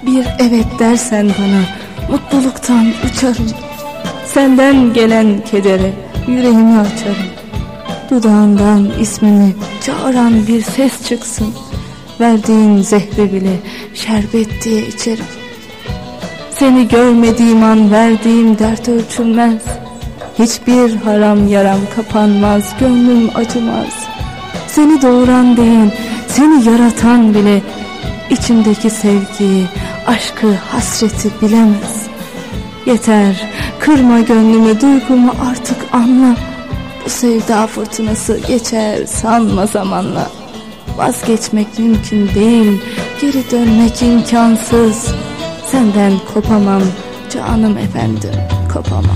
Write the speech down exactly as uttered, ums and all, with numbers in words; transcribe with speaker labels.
Speaker 1: Bir evet dersen bana, mutluluktan uçarım. Senden gelen kedere yüreğimi açarım. Dudağından ismimi çağıran bir ses çıksın. Verdiğin zehri bile şerbet diye içerim. Seni görmediğim an verdiğim dert ölçülmez. Hiçbir haram yaram kapanmaz, gönlüm acımaz. Seni doğuran değil, seni yaratan bile içimdeki sevgiyi, aşkı, hasreti bilemez. Yeter, kırma gönlümü, duygumu artık anla. Bu sevda fırtınası geçer sanma zamanla. Vazgeçmek mümkün değil, geri dönmek imkansız. Senden kopamam canım efendim, kopamam.